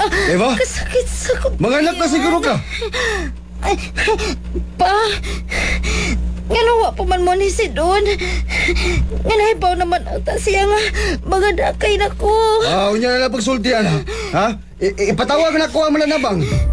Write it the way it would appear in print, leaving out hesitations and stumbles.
Eva? Kasakit sa ko. Manganak na siguro ka. Ay, pa. Nga pa man mo ni si Don. Nga nahibaw naman ata siya nga mga dakay na ko. Unya na lang pagsultian ha? Ha? Ipatawag na ko ang mananabang.